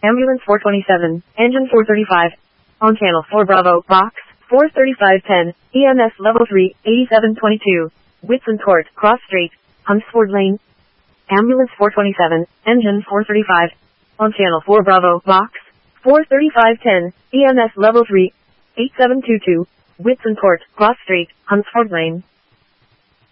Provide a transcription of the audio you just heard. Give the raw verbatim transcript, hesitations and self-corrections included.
Ambulance four twenty-seven, engine four thirty-five. On channel four Bravo, box, four thirty-five ten, E M S level three, eighty-seven twenty-two. Whitson Court, Cross Street, Hunsford Lane. Ambulance four twenty-seven, engine four thirty-five. On channel four Bravo, box, four thirty-five ten, E M S level three, eighty-seven twenty-two. Whitson Court, Cross Street, Hunsford Lane.